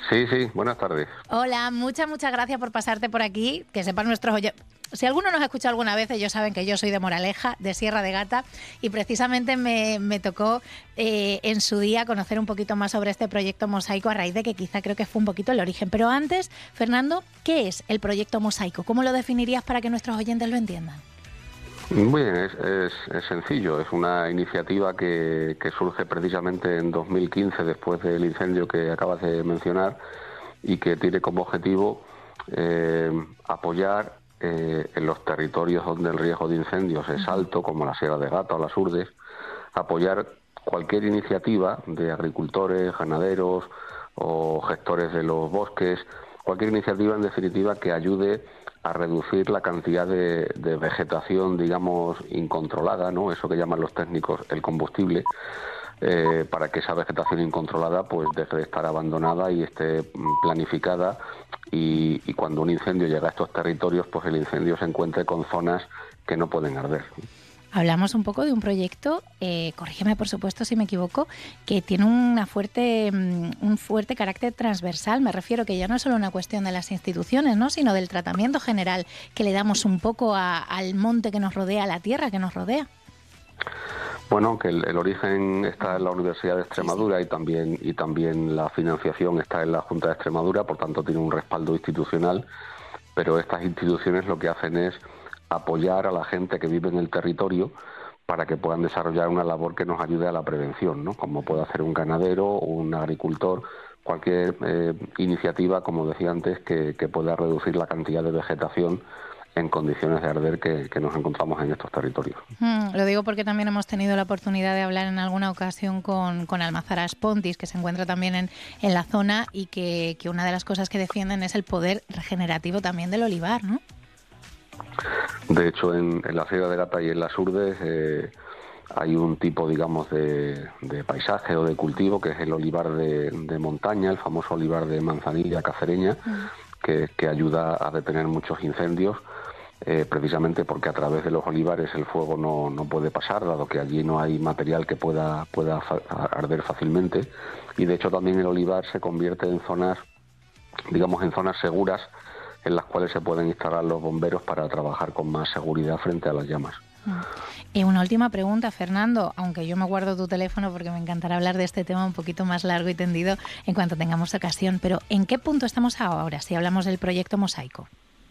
Sí, sí, buenas tardes. Hola, muchas gracias por pasarte por aquí. Que sepan nuestros oyentes. Si alguno nos ha escuchado alguna vez, ellos saben que yo soy de Moraleja, de Sierra de Gata, y precisamente me tocó en su día conocer un poquito más sobre este proyecto Mosaico a raíz de que quizá creo que fue un poquito el origen. Pero antes, Fernando, ¿qué es el proyecto Mosaico? ¿Cómo lo definirías para que nuestros oyentes lo entiendan? Muy bien, es sencillo, es una iniciativa que surge precisamente en 2015 después del incendio que acabas de mencionar y que tiene como objetivo apoyar en los territorios donde el riesgo de incendios es alto, como la Sierra de Gata o las Urdes, apoyar cualquier iniciativa de agricultores, ganaderos o gestores de los bosques, cualquier iniciativa en definitiva que ayude a reducir la cantidad de vegetación, digamos, incontrolada, ¿no? Eso que llaman los técnicos el combustible, para que esa vegetación incontrolada pues deje de estar abandonada y esté planificada y cuando un incendio llega a estos territorios, pues el incendio se encuentre con zonas que no pueden arder. Hablamos un poco de un proyecto, corrígeme por supuesto si me equivoco, que tiene un fuerte carácter transversal. Me refiero que ya no es solo una cuestión de las instituciones, ¿no?, sino del tratamiento general que le damos un poco al monte que nos rodea, a la tierra que nos rodea. Bueno, que el origen está en la Universidad de Extremadura. Sí. y también la financiación está en la Junta de Extremadura, por tanto tiene un respaldo institucional, pero estas instituciones lo que hacen es apoyar a la gente que vive en el territorio para que puedan desarrollar una labor que nos ayude a la prevención, ¿no? Como puede hacer un ganadero o un agricultor, cualquier iniciativa, como decía antes, que pueda reducir la cantidad de vegetación en condiciones de arder que nos encontramos en estos territorios. Lo digo porque también hemos tenido la oportunidad de hablar en alguna ocasión con Almazara Spontis, que se encuentra también en la zona y que una de las cosas que defienden es el poder regenerativo también del olivar, ¿no? De hecho, en la Sierra de Gata y en las Urdes hay un tipo, digamos, de paisaje o de cultivo que es el olivar de montaña, el famoso olivar de Manzanilla cacereña, que ayuda a detener muchos incendios, precisamente porque a través de los olivares el fuego no puede pasar, dado que allí no hay material que pueda arder fácilmente, y de hecho también el olivar se convierte en zonas, digamos, en zonas seguras, en las cuales se pueden instalar los bomberos para trabajar con más seguridad frente a las llamas. Una última pregunta, Fernando, aunque yo me guardo tu teléfono porque me encantará hablar de este tema un poquito más largo y tendido en cuanto tengamos ocasión, pero ¿en qué punto estamos ahora si hablamos del proyecto Mosaico?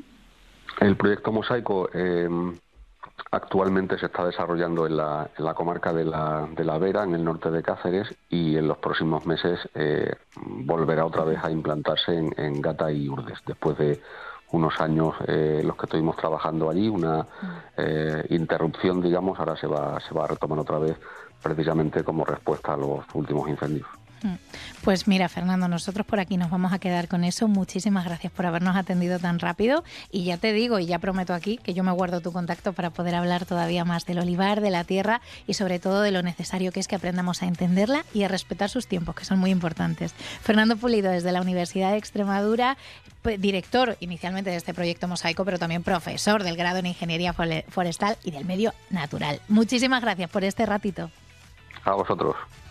El proyecto Mosaico actualmente se está desarrollando en la comarca de la Vera, en el norte de Cáceres, y en los próximos meses volverá otra vez a implantarse en Gata y Urdes, después de unos años los que estuvimos trabajando allí, una interrupción, digamos. Ahora se va a retomar otra vez, precisamente como respuesta a los últimos incendios. Pues mira, Fernando, nosotros por aquí nos vamos a quedar con eso. Muchísimas gracias por habernos atendido tan rápido y ya te digo y ya prometo aquí que yo me guardo tu contacto para poder hablar todavía más del olivar, de la tierra y sobre todo de lo necesario que es que aprendamos a entenderla y a respetar sus tiempos, que son muy importantes. Fernando Pulido, desde la Universidad de Extremadura, director inicialmente de este proyecto Mosaico, pero también profesor del grado en Ingeniería Forestal y del Medio Natural. Muchísimas gracias por este ratito. A vosotros.